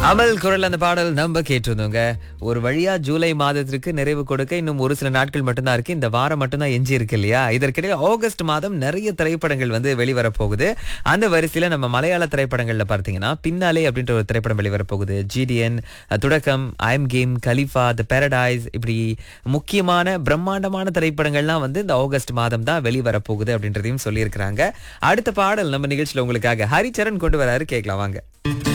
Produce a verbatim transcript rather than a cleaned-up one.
அமல் குரல் அந்த பாடல் நம்ம கேட்டிருந்தோங்க. ஒரு வழியா ஜூலை மாதத்திற்கு நிறைவு கொடுக்க இன்னும் ஒரு சில நாட்கள் மட்டும்தான் இருக்கு. இந்த வாரம் மட்டும்தான் எஞ்சி இருக்கு இல்லையா? இதற்கிடையே ஆகஸ்ட் மாதம் நிறைய திரைப்படங்கள் வந்து வெளிவர போகுது. அந்த வரிசையில நம்ம மலையாள திரைப்படங்கள்ல பார்த்தீங்கன்னா பின்னாலே அப்படின்ற ஒரு திரைப்படம் வெளிவர போகுது. GTN, துடக்கம், I'm game, Khalifa, the Paradise, இப்படி முக்கியமான பிரம்மாண்டமான திரைப்படங்கள்லாம் வந்து இந்த ஆகஸ்ட் மாதம் தான் வெளிவர போகுது அப்படின்றதையும் சொல்லியிருக்கிறாங்க. அடுத்த பாடல் நம்ம நிகழ்ச்சியில உங்களுக்காக ஹரிச்சரன் கொண்டு வராரு, கேட்கலாம் வாங்க.